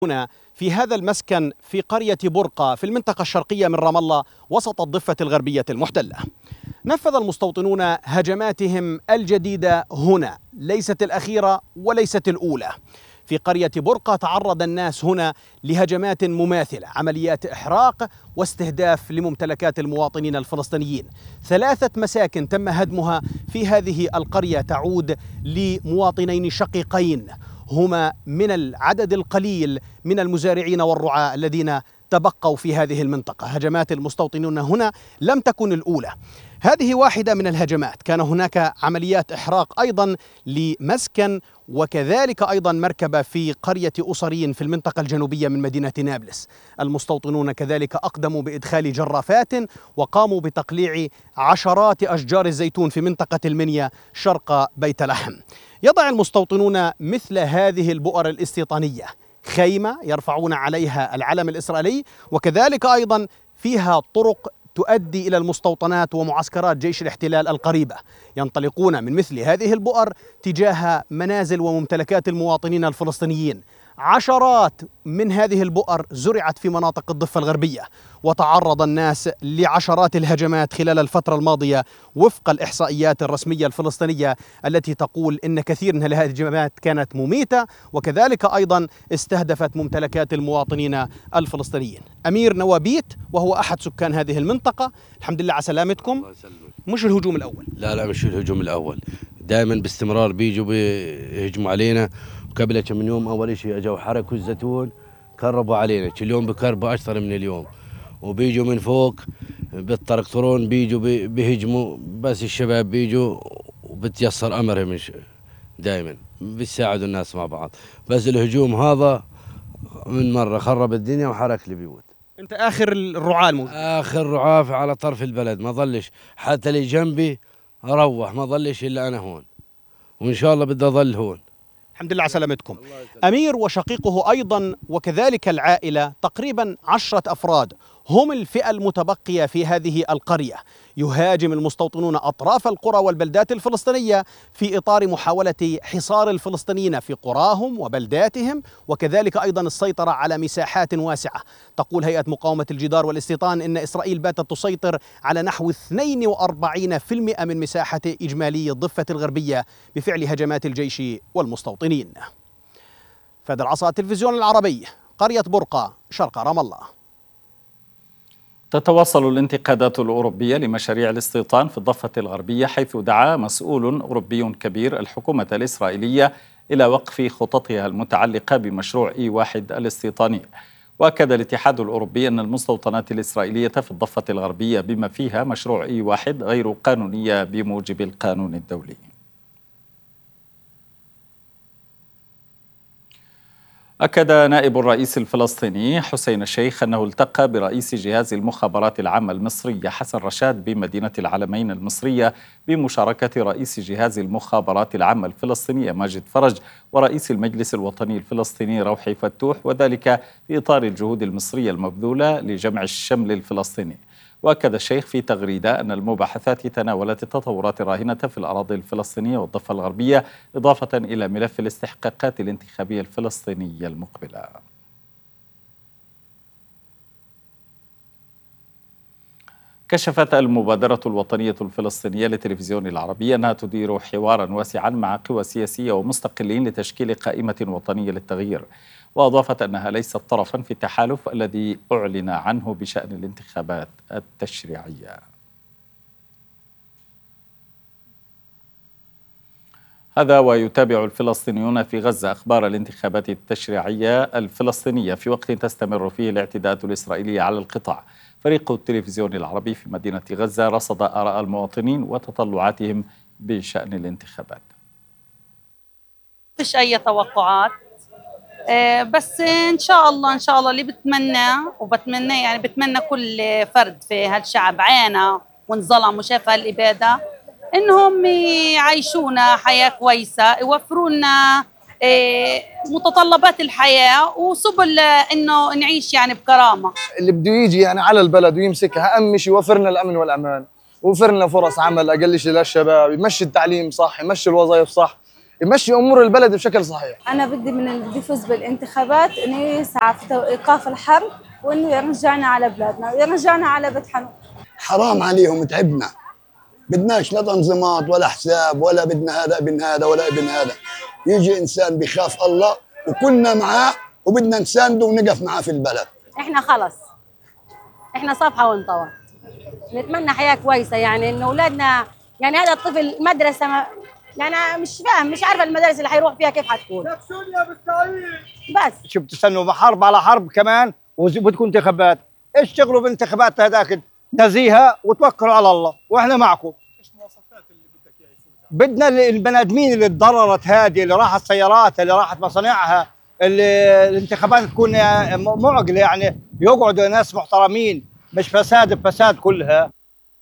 هنا في هذا المسكن في قرية برقة في المنطقة الشرقية من رام الله وسط الضفة الغربية المحتلة. نفذ المستوطنون هجماتهم الجديدة هنا، ليست الأخيرة وليست الأولى. في قرية برقة تعرض الناس هنا لهجمات مماثلة، عمليات إحراق واستهداف لممتلكات المواطنين الفلسطينيين. 3 مساكن تم هدمها في هذه القرية تعود لمواطنين شقيقين، هما من العدد القليل من المزارعين والرعاة الذين تبقوا في هذه المنطقة. هجمات المستوطنون هنا لم تكن الأولى، هذه واحدة من الهجمات. كان هناك عمليات إحراق أيضا لمسكن وكذلك أيضا مركبة في قرية أسرين في المنطقة الجنوبية من مدينة نابلس. المستوطنون كذلك أقدموا بإدخال جرافات وقاموا بتقليع عشرات أشجار الزيتون في منطقة المنيا شرق بيت لحم. يضع المستوطنون مثل هذه البؤر الاستيطانية خيمة يرفعون عليها العلم الإسرائيلي، وكذلك أيضا فيها طرق تؤدي إلى المستوطنات ومعسكرات جيش الاحتلال القريبة. ينطلقون من مثل هذه البؤر تجاه منازل وممتلكات المواطنين الفلسطينيين. عشرات من هذه البؤر زرعت في مناطق الضفة الغربية، وتعرض الناس لعشرات الهجمات خلال الفترة الماضية وفق الإحصائيات الرسمية الفلسطينية التي تقول إن كثير من هذه الهجمات كانت مميتة وكذلك أيضا استهدفت ممتلكات المواطنين الفلسطينيين. أمير نوابيت وهو أحد سكان هذه المنطقة، الحمد لله على سلامتكم. الله يسلمك. مش الهجوم الأول؟ لا مش الهجوم الأول، دائما باستمرار بيجوا بيهجموا علينا. قبل كم من يوم أول شيء أجوا حركوا الزيتون كربوا علينا، اليوم بكربوا أكثر من اليوم، وبيجوا من فوق بالتركترون بيجوا بيهجموا، بس الشباب بيجوا وبتيسر أمرهم دائما بيساعدوا الناس مع بعض. بس الهجوم هذا من مرة خرب الدنيا وحرك البيوت. أنت آخر الرعاة الموجود؟ آخر رعاة على طرف البلد، ما ظلش حتى اللي جنبي روح، ما ظلش إلا أنا هون، وإن شاء الله بدي أظل هون. الحمد لله على سلامتكم. أمير وشقيقه أيضا وكذلك العائلة تقريبا 10 أفراد هم الفئة المتبقية في هذه القرية. يهاجم المستوطنون أطراف القرى والبلدات الفلسطينية في إطار محاولة حصار الفلسطينيين في قراهم وبلداتهم، وكذلك أيضا السيطرة على مساحات واسعة. تقول هيئة مقاومة الجدار والاستيطان إن إسرائيل باتت تسيطر على نحو 42% من مساحة إجمالي الضفة الغربية بفعل هجمات الجيش والمستوطنين. فهد العصا، التلفزيون العربي، قرية برقة شرق رام الله. تتواصل الانتقادات الأوروبية لمشاريع الاستيطان في الضفة الغربية، حيث دعا مسؤول أوروبي كبير الحكومة الإسرائيلية إلى وقف خططها المتعلقة بمشروع E1 الاستيطاني. وأكد الاتحاد الأوروبي أن المستوطنات الإسرائيلية في الضفة الغربية بما فيها مشروع E1 غير قانونية بموجب القانون الدولي. أكد نائب الرئيس الفلسطيني حسين الشيخ أنه التقى برئيس جهاز المخابرات العامة المصرية حسن رشاد بمدينة العلمين المصرية بمشاركة رئيس جهاز المخابرات العامة الفلسطينية ماجد فرج ورئيس المجلس الوطني الفلسطيني روحي فتوح، وذلك في إطار الجهود المصرية المبذولة لجمع الشمل الفلسطيني. وأكد الشيخ في تغريدة أن المباحثات تناولت التطورات الراهنة في الأراضي الفلسطينية والضفة الغربية، إضافة إلى ملف الاستحقاقات الانتخابية الفلسطينية المقبلة. كشفت المبادرة الوطنية الفلسطينية لتلفزيون العربية أنها تدير حوارا واسعا مع قوى سياسية ومستقلين لتشكيل قائمة وطنية للتغيير، وأضافت أنها ليست طرفا في التحالف الذي أعلن عنه بشأن الانتخابات التشريعية. هذا ويتابع الفلسطينيون في غزة أخبار الانتخابات التشريعية الفلسطينية في وقت تستمر فيه الاعتداءات الإسرائيلية على القطاع. فريق التلفزيون العربي في مدينة غزة رصد آراء المواطنين وتطلعاتهم بشأن الانتخابات. فيش أي توقعات، بس إن شاء الله اللي بتمنى كل فرد في هالشعب عانى وانظلم وشاف هالإبادة إنهم يعيشونا حياة كويسة، يوفروا لنا متطلبات الحياة وسبل إنه نعيش بكرامة. اللي بده يجي على البلد ويمسكها، أهم شيء يوفر لنا الأمن والأمان، وفر لنا فرص عمل، أقل شيء للشباب، يمشي التعليم صح، يمشي الوظائف صح، يمشي امور البلد بشكل صحيح. انا بدي من اللي بده يفوز بالانتخابات انه يسعى في ايقاف الحرب، وانه يرجعنا على بلادنا ويرجعنا على بيت حنون. حرام عليهم، تعبنا، بدناش لا تنظيمات ولا حساب ولا بدنا هذا ابن هذا ولا ابن هذا. يجي انسان بيخاف الله وكلنا معاه وبدنا نسانده ونقف معاه في البلد. احنا خلص، احنا صفحه وانطوت، نتمنى حياه كويسه، يعني انه اولادنا، يعني هذا الطفل مدرسه يعني مش فاهم، مش عارفه المدارس اللي حيروح فيها كيف حتكون. بس شو بتستنوا حرب على حرب كمان وبدكم انتخابات؟ اشتغلوا بانتخابات هذاك نزيهه وتوكلوا على الله واحنا معكم. ايش المواصفات اللي بدك اياها يفوز؟ بدنا البني ادمين اللي تضررت، هذه اللي راحت سيارات، اللي راحت مصانعها، اللي الانتخابات تكون معقله، يعني يقعدوا ناس محترمين، مش فساد بفساد كلها.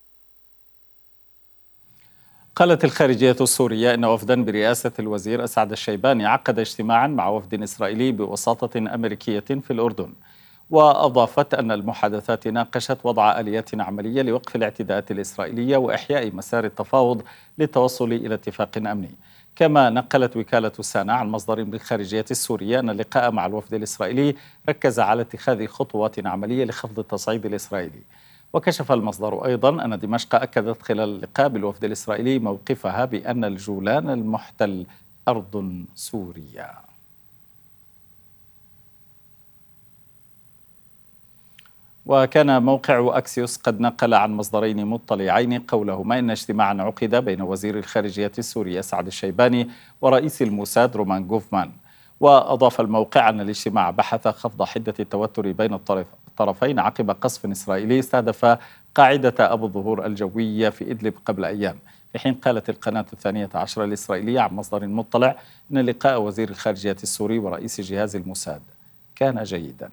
قالت الخارجية السورية إن وفدا برئاسة الوزير أسعد الشيباني عقد اجتماعا مع وفد إسرائيلي بوساطة أمريكية في الأردن، وأضافت أن المحادثات ناقشت وضع آليات عملية لوقف الاعتداءات الإسرائيلية وإحياء مسار التفاوض للتوصل إلى اتفاق أمني. كما نقلت وكالة سانا عن مصدر بالخارجية السورية أن اللقاء مع الوفد الإسرائيلي ركز على اتخاذ خطوات عملية لخفض التصعيد الإسرائيلي. وكشف المصدر أيضا أن دمشق أكدت خلال اللقاء بالوفد الإسرائيلي موقفها بأن الجولان المحتل أرض سورية. وكان موقع أكسيوس قد نقل عن مصدرين مطلعين قولهما إن اجتماعا عقد بين وزير الخارجية السوري أسعد الشيباني ورئيس الموساد رومان غوفمان. وأضاف الموقع أن الاجتماع بحث خفض حدة التوتر بين الطرفين عقب قصف إسرائيلي استهدف قاعدة أبو الظهور الجوية في إدلب قبل أيام، في حين قالت القناة 12 الإسرائيلية عن مصدر مطلع أن لقاء وزير الخارجية السوري ورئيس جهاز الموساد كان جيدا.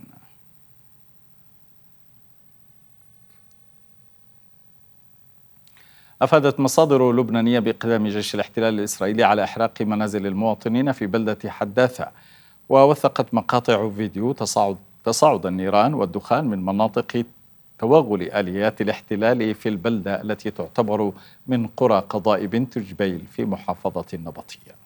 أفادت مصادر لبنانية بإقدام جيش الاحتلال الإسرائيلي على إحراق منازل المواطنين في بلدة حداثة، ووثقت مقاطع فيديو تصاعد النيران والدخان من مناطق توغل آليات الاحتلال في البلدة التي تعتبر من قرى قضاء بنت جبيل في محافظة النبطية.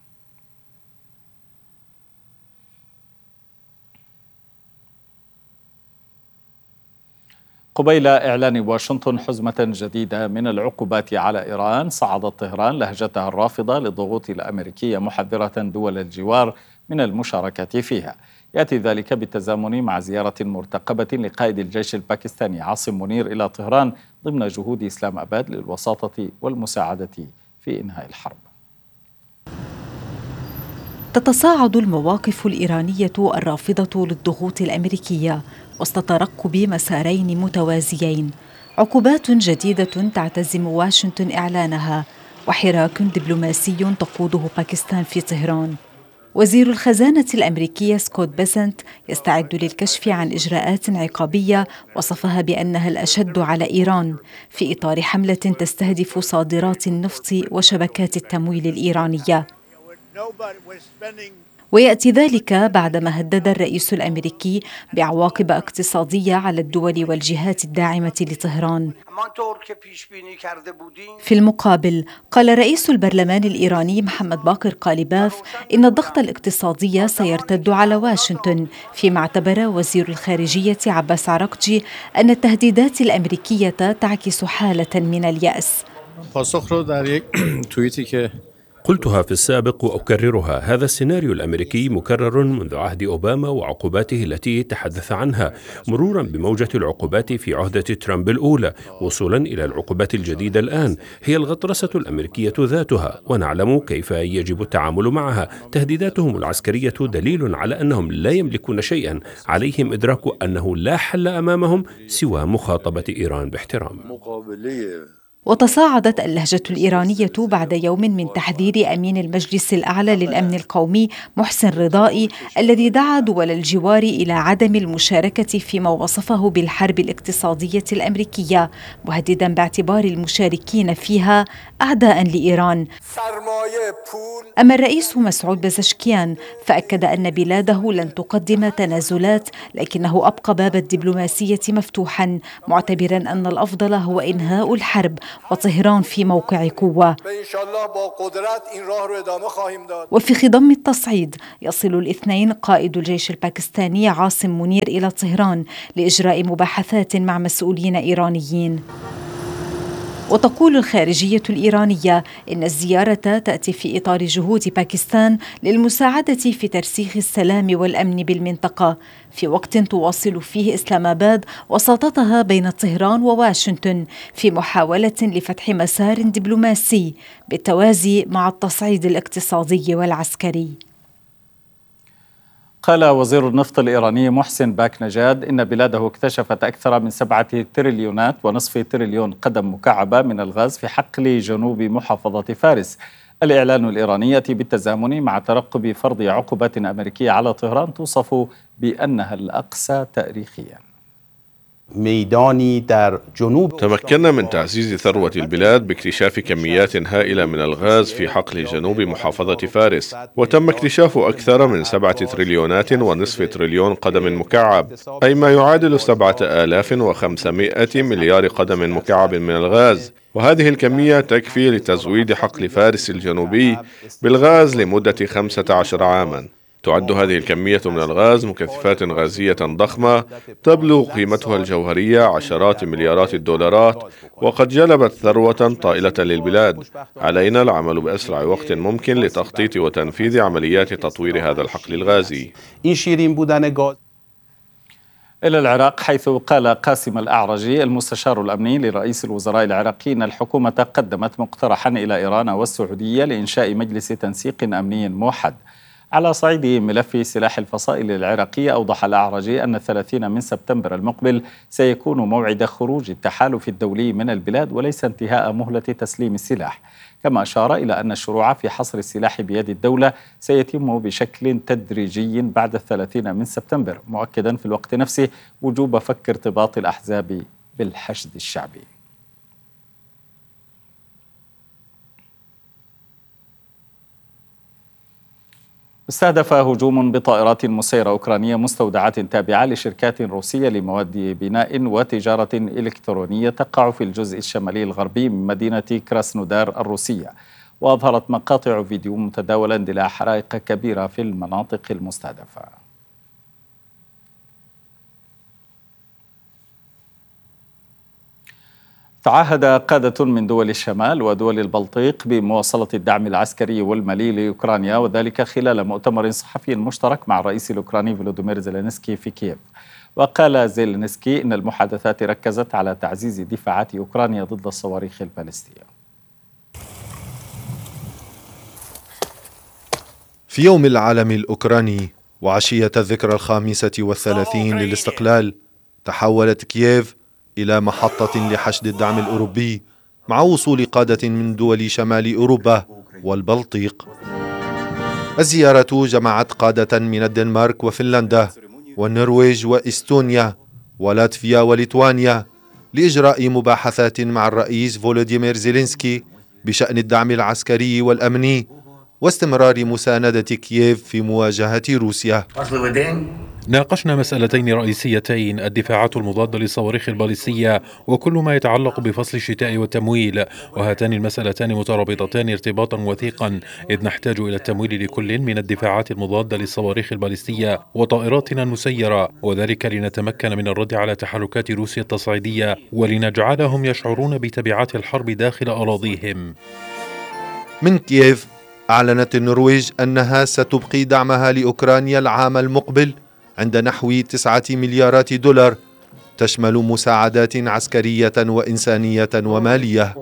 قبيل إعلان واشنطن حزمة جديدة من العقوبات على إيران، صعدت طهران لهجتها الرافضة للضغوط الأمريكية محذرة دول الجوار من المشاركة فيها. يأتي ذلك بالتزامن مع زيارة مرتقبة لقائد الجيش الباكستاني عاصم منير إلى طهران ضمن جهود إسلام أباد للوساطة والمساعدة في إنهاء الحرب. تتصاعد المواقف الإيرانية الرافضة للضغوط الأمريكية وسط ترقب مسارين متوازيين، عقوبات جديدة تعتزم واشنطن إعلانها وحراك دبلوماسي تقوده باكستان في طهران. وزير الخزانة الأمريكية سكوت بيسنت يستعد للكشف عن إجراءات عقابية وصفها بأنها الأشد على إيران في إطار حملة تستهدف صادرات النفط وشبكات التمويل الإيرانية. ويأتي ذلك بعدما هدد الرئيس الأمريكي بعواقب اقتصادية على الدول والجهات الداعمة لطهران. في المقابل قال رئيس البرلمان الإيراني محمد باقر قالباف إن الضغط الاقتصادي سيرتد على واشنطن، فيما اعتبر وزير الخارجية عباس عراقجي أن التهديدات الأمريكية تعكس حالة من اليأس. قلتها في السابق وأكررها، هذا السيناريو الأمريكي مكرر منذ عهد أوباما وعقوباته التي تحدث عنها، مرورا بموجة العقوبات في عهدة ترامب الأولى، وصولا إلى العقوبات الجديدة الآن. هي الغطرسة الأمريكية ذاتها، ونعلم كيف يجب التعامل معها. تهديداتهم العسكرية دليل على أنهم لا يملكون شيئا، عليهم إدراك أنه لا حل أمامهم سوى مخاطبة إيران باحترام. وتصاعدت اللهجة الإيرانية بعد يوم من تحذير أمين المجلس الأعلى للأمن القومي محسن رضائي، الذي دعا دول الجوار إلى عدم المشاركة فيما وصفه بالحرب الاقتصادية الأمريكية، مهددا باعتبار المشاركين فيها أعداء لإيران. أما الرئيس مسعود بزشكيان فأكد أن بلاده لن تقدم تنازلات، لكنه أبقى باب الدبلوماسية مفتوحا، معتبرا أن الأفضل هو إنهاء الحرب وطهران في موقع قوة. وفي خضم التصعيد يصل الاثنين قائد الجيش الباكستاني عاصم منير إلى طهران لإجراء مباحثات مع مسؤولين إيرانيين. وتقول الخارجية الإيرانية إن الزيارة تأتي في إطار جهود باكستان للمساعدة في ترسيخ السلام والأمن بالمنطقة، في وقت تواصل فيه إسلام آباد وساطتها بين طهران وواشنطن في محاولة لفتح مسار دبلوماسي بالتوازي مع التصعيد الاقتصادي والعسكري. قال وزير النفط الإيراني محسن باك نجاد إن بلاده اكتشفت أكثر من 7 تريليونات ونصف تريليون قدم مكعبة من الغاز في حقل جنوب محافظة فارس. الإعلان الإيراني يأتي بالتزامن مع ترقب فرض عقوبات أمريكية على طهران توصف بأنها الأقصى تاريخيا. تمكنا من تعزيز ثروة البلاد باكتشاف كميات هائلة من الغاز في حقل جنوب محافظة فارس، وتم اكتشاف أكثر من 7 تريليونات ونصف تريليون قدم مكعب، أي ما يعادل 7500 مليار قدم مكعب من الغاز، وهذه الكمية تكفي لتزويد حقل فارس الجنوبي بالغاز لمدة 15 عاما. تعد هذه الكمية من الغاز مكثفات غازية ضخمة تبلغ قيمتها الجوهرية عشرات مليارات الدولارات، وقد جلبت ثروة طائلة للبلاد. علينا العمل بأسرع وقت ممكن لتخطيط وتنفيذ عمليات تطوير هذا الحقل الغازي. إلى العراق، حيث قال قاسم الأعرجي المستشار الأمني لرئيس الوزراء العراقي أن الحكومة قدمت مقترحا إلى إيران والسعودية لإنشاء مجلس تنسيق أمني موحد. على صعيد ملف سلاح الفصائل العراقية، أوضح الأعرجي أن 30 من سبتمبر المقبل سيكون موعد خروج التحالف الدولي من البلاد وليس انتهاء مهلة تسليم السلاح. كما أشار إلى أن الشروع في حصر السلاح بيد الدولة سيتم بشكل تدريجي بعد 30 من سبتمبر، مؤكدا في الوقت نفسه وجوب فك ارتباط الأحزاب بالحشد الشعبي. استهدف هجوم بطائرات مسيرة أوكرانية مستودعات تابعة لشركات روسية لمواد بناء وتجارة إلكترونية تقع في الجزء الشمالي الغربي من مدينة كراسنودار الروسية. وأظهرت مقاطع فيديو متداولة اندلاع حرائق كبيرة في المناطق المستهدفة. تعهد قادة من دول الشمال ودول البلطيق بمواصلة الدعم العسكري والمالي لأوكرانيا، وذلك خلال مؤتمر صحفي مشترك مع الرئيس الأوكراني فلوديمير زيلينسكي في كييف. وقال زيلينسكي إن المحادثات ركزت على تعزيز دفاعات أوكرانيا ضد الصواريخ البالستية. في يوم العالم الأوكراني وعشية الذكرى 35 للاستقلال، تحولت كييف إلى محطة لحشد الدعم الأوروبي مع وصول قادة من دول شمال أوروبا والبلطيق. الزيارة جمعت قادة من الدنمارك وفنلندا والنرويج وإستونيا ولاتفيا وليتوانيا لإجراء مباحثات مع الرئيس فولوديمير زيلينسكي بشأن الدعم العسكري والأمني واستمرار مساندة كييف في مواجهة روسيا. ناقشنا مسألتين رئيسيتين: الدفاعات المضادة للصواريخ البالستية وكل ما يتعلق بفصل الشتاء والتمويل، وهاتان المسألتان مترابطتان ارتباطا وثيقا، إذ نحتاج إلى التمويل لكل من الدفاعات المضادة للصواريخ البالستية وطائراتنا المسيرة، وذلك لنتمكن من الرد على تحركات روسيا التصعيدية ولنجعلهم يشعرون بتبعات الحرب داخل أراضيهم. من كييف أعلنت النرويج أنها ستبقي دعمها لأوكرانيا العام المقبل عند نحو 9 مليارات دولار، تشمل مساعدات عسكرية وإنسانية ومالية.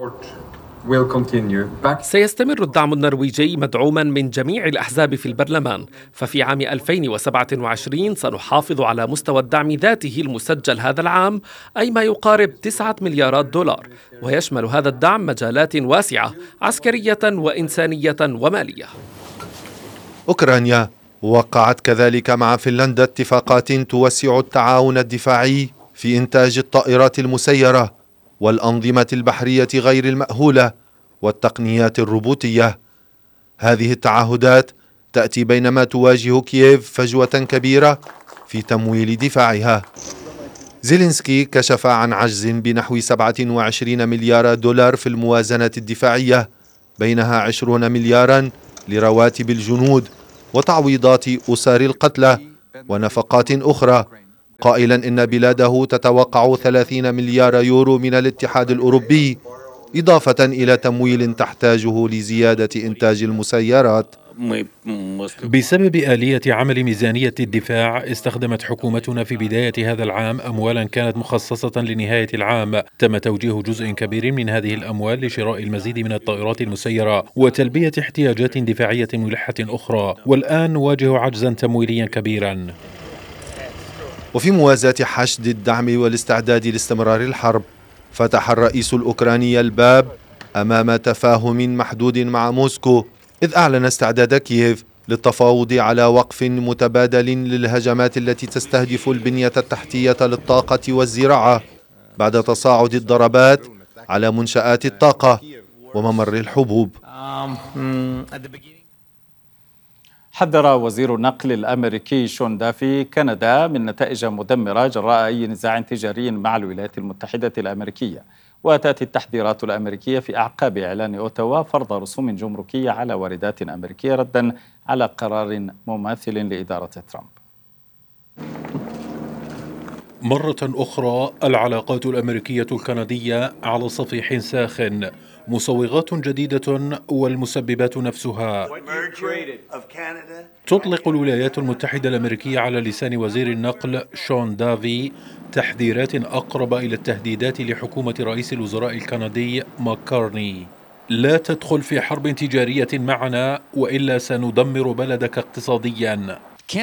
سيستمر الدعم النرويجي مدعوما من جميع الأحزاب في البرلمان، ففي عام 2027 سنحافظ على مستوى الدعم ذاته المسجل هذا العام، أي ما يقارب 9 مليارات دولار، ويشمل هذا الدعم مجالات واسعة عسكرية وإنسانية ومالية. أوكرانيا وقعت كذلك مع فنلندا اتفاقات توسع التعاون الدفاعي في إنتاج الطائرات المسيرة والأنظمة البحرية غير المأهولة والتقنيات الروبوتية. هذه التعهدات تأتي بينما تواجه كييف فجوة كبيرة في تمويل دفاعها. زيلينسكي كشف عن عجز بنحو 27 مليار دولار في الموازنة الدفاعية، بينها 20 مليارا لرواتب الجنود وتعويضات أسر القتلى ونفقات أخرى، قائلا إن بلاده تتوقع 30 مليار يورو من الاتحاد الأوروبي، إضافة إلى تمويل تحتاجه لزيادة إنتاج المسيرات. بسبب آلية عمل ميزانية الدفاع، استخدمت حكومتنا في بداية هذا العام أموالا كانت مخصصة لنهاية العام. تم توجيه جزء كبير من هذه الأموال لشراء المزيد من الطائرات المسيرة وتلبية احتياجات دفاعية ملحة أخرى، والآن نواجه عجزا تمويليا كبيرا. وفي موازاة حشد الدعم والاستعداد لاستمرار الحرب، فتح الرئيس الأوكراني الباب أمام تفاهم محدود مع موسكو، إذ أعلن استعداد كييف للتفاوض على وقف متبادل للهجمات التي تستهدف البنية التحتية للطاقة والزراعة بعد تصاعد الضربات على منشآت الطاقة وممر الحبوب. حذر وزير النقل الأمريكي شون دافي كندا من نتائج مدمرة جراء أي نزاع تجاري مع الولايات المتحدة الأمريكية، وتأتي التحذيرات الأمريكية في أعقاب إعلان أوتاوا فرض رسوم جمركية على واردات أمريكية ردا على قرار مماثل لإدارة ترامب. مرة أخرى العلاقات الأمريكية الكندية على صفيح ساخن، مصوغات جديدة والمسببات نفسها. تطلق الولايات المتحدة الأمريكية على لسان وزير النقل شون دافي تحذيرات أقرب إلى التهديدات لحكومة رئيس الوزراء الكندي ماكارني: لا تدخل في حرب تجارية معنا وإلا سندمر بلدك اقتصاديا.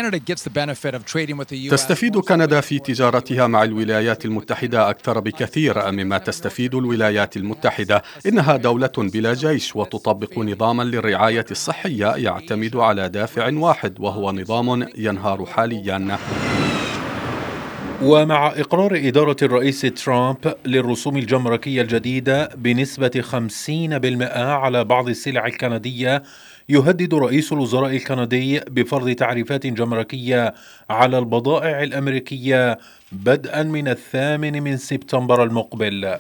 تستفيد كندا في تجارتها مع الولايات المتحدة أكثر بكثير مما تستفيد الولايات المتحدة. إنها دولة بلا جيش وتطبق نظاما للرعاية الصحية يعتمد على دافع واحد وهو نظام ينهار حاليا. ومع إقرار إدارة الرئيس ترامب للرسوم الجمركية الجديدة بنسبة 50% على بعض السلع الكندية، يهدد رئيس الوزراء الكندي بفرض تعريفات جمركية على البضائع الأمريكية بدءا من 8 سبتمبر المقبل.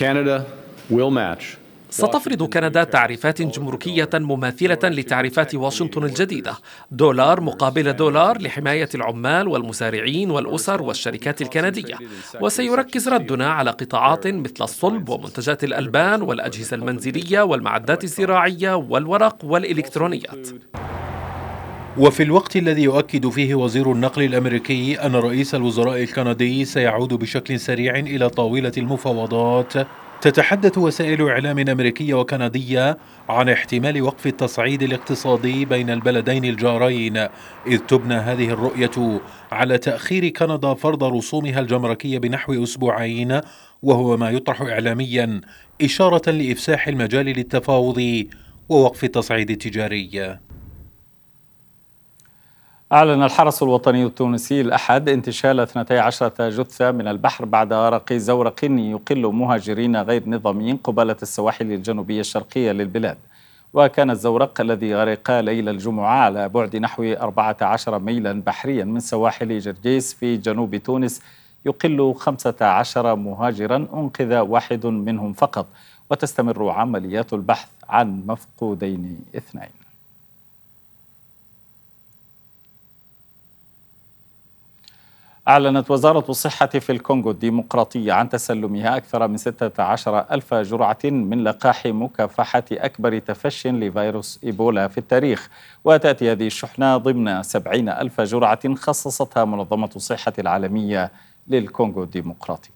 ستفرض كندا تعريفات جمركية مماثلة لتعريفات واشنطن الجديدة، دولار مقابل دولار لحماية العمال والمزارعين والأسر والشركات الكندية. وسيركز ردنا على قطاعات مثل الصلب ومنتجات الألبان والأجهزة المنزلية والمعدات الزراعية والورق والإلكترونيات. وفي الوقت الذي يؤكد فيه وزير النقل الأمريكي أن رئيس الوزراء الكندي سيعود بشكل سريع إلى طاولة المفاوضات، تتحدث وسائل إعلام أمريكية وكندية عن احتمال وقف التصعيد الاقتصادي بين البلدين الجارين، إذ تبنى هذه الرؤية على تأخير كندا فرض رسومها الجمركية بنحو أسبوعين، وهو ما يطرح إعلاميا إشارة لإفساح المجال للتفاوض ووقف التصعيد التجاري. أعلن الحرس الوطني التونسي الأحد انتشال 12 جثة من البحر بعد غرق زورق يقل مهاجرين غير نظاميين قبالة السواحل الجنوبية الشرقية للبلاد. وكان الزورق الذي غرق ليلة الجمعة على بعد نحو 14 ميلا بحريا من سواحل جرجيس في جنوب تونس يقل 15 مهاجرا، أنقذ واحد منهم فقط، وتستمر عمليات البحث عن مفقودين 2. أعلنت وزارة الصحة في الكونغو الديمقراطية عن تسلمها أكثر من 16,000 جرعة من لقاح مكافحة أكبر تفش لفيروس إيبولا في التاريخ. وتأتي هذه الشحنة ضمن 70,000 جرعة خصصتها منظمة الصحة العالمية للكونغو الديمقراطي.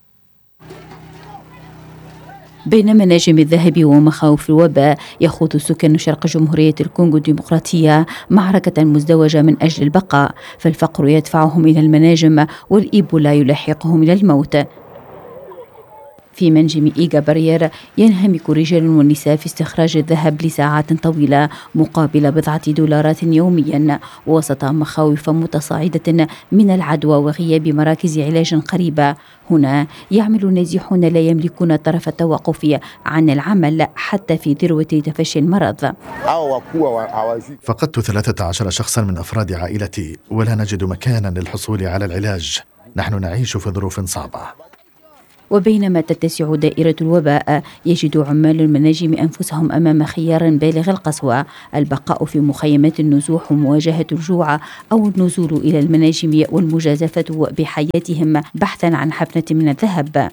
بين مناجم الذهب ومخاوف الوباء، يخوض سكان شرق جمهورية الكونغو الديمقراطية معركة مزدوجة من أجل البقاء، فالفقر يدفعهم إلى المناجم والإيبولا يلاحقهم إلى الموت. في منجم إيغا برير ينهمك رجال ونساء في استخراج الذهب لساعات طويلة مقابل $10 يوميا، وسط مخاوف متصاعدة من العدوى وغياب مراكز علاج قريبة. هنا يعمل النازحون لا يملكون طرف التوقف عن العمل حتى في ذروة تفشي المرض. فقدت 13 شخصا من أفراد عائلتي ولا نجد مكانا للحصول على العلاج. نحن نعيش في ظروف صعبة. وبينما تتسع دائرة الوباء، يجد عمال المناجم أنفسهم أمام خيار بالغ القسوة: البقاء في مخيمات النزوح ومواجهة الجوع، أو النزول إلى المناجم والمجازفة بحياتهم بحثا عن حفنة من الذهب.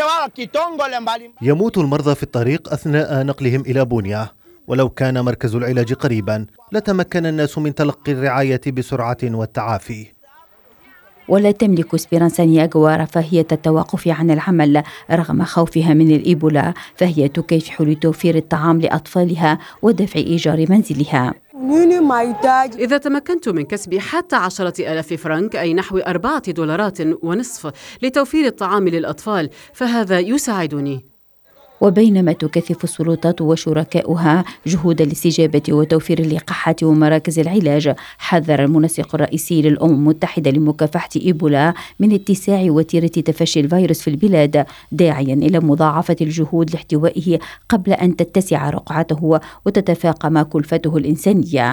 يموت المرضى في الطريق أثناء نقلهم إلى بونيا، ولو كان مركز العلاج قريبا لتمكن الناس من تلقي الرعاية بسرعة والتعافي. ولا تملك اسبيرانسا نياغوا رفاهية التوقف عن العمل رغم خوفها من الإيبولا، فهي تكافح لتوفير الطعام لأطفالها ودفع إيجار منزلها. إذا تمكنت من كسب حتى 10,000 فرنك، أي نحو $4.50 لتوفير الطعام للأطفال، فهذا يساعدني. وبينما تكثف السلطات وشركاؤها جهود الاستجابة وتوفير اللقاحات ومراكز العلاج، حذر المنسق الرئيسي للأمم المتحدة لمكافحة إيبولا من اتساع وتيرة تفشي الفيروس في البلاد، داعيا إلى مضاعفة الجهود لاحتوائه قبل أن تتسع رقعته وتتفاقم كلفته الإنسانية.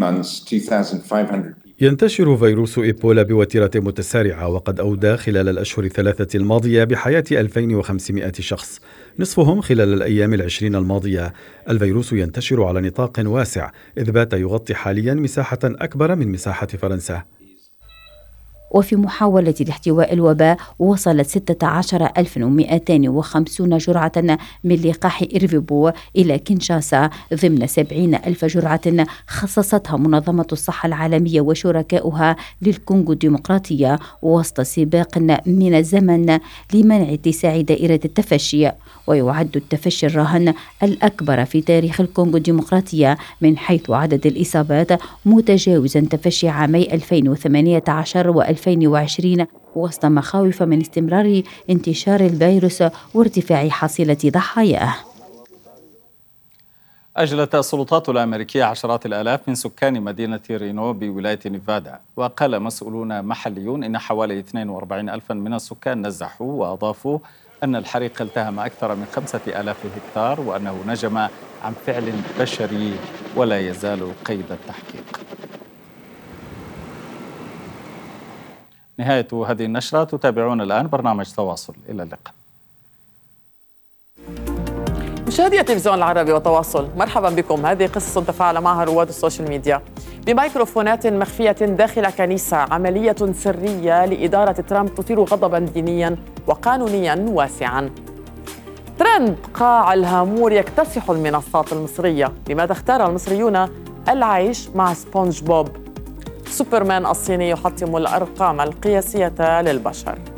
ينتشر فيروس إيبولا بوتيرة متسارعة، وقد أودى خلال الأشهر 3 الماضية بحياة 2500 شخص، نصفهم خلال الأيام 20 الماضية. الفيروس ينتشر على نطاق واسع، إذ بات يغطي حاليا مساحة أكبر من مساحة فرنسا. وفي محاولة لاحتواء الوباء، وصلت 16,250 جرعة من لقاح إيرفيبو إلى كينشاسا ضمن 70,000 جرعة خصصتها منظمة الصحة العالمية وشركاؤها للكونغو الديمقراطية، وسط سباق من الزمن لمنع اتساع دائرة التفشي. ويعد التفشي الراهن الأكبر في تاريخ الكونغو الديمقراطية من حيث عدد الإصابات، متجاوزا تفشي عامي 2018 و2020، وسط مخاوف من استمرار انتشار الفيروس وارتفاع حصيلة ضحاياه. أجلت السلطات الأمريكية عشرات الآلاف من سكان مدينة رينو بولاية نيفادا، وقال مسؤولون محليون إن حوالي 42,000 من السكان نزحوا، وأضافوا أن الحريق التهم أكثر من 5,000 هكتار، وأنه نجم عن فعل بشري ولا يزال قيد التحقيق. نهاية هذه النشرة. تتابعون الآن برنامج تواصل. إلى اللقاء. مشاهدي التلفزيون العربي وتواصل، مرحبا بكم. هذه قصص تفاعل معها رواد السوشيال ميديا بميكروفونات مخفية داخل كنيسة. عملية سرية لإدارة ترامب تثير غضبا دينيا وقانونيا واسعا. ترند قاع الهامور يكتسح المنصات المصرية. لماذا اختار المصريون العيش مع سبونج بوب؟ سوبرمان الصيني يحطم الأرقام القياسية للبشر.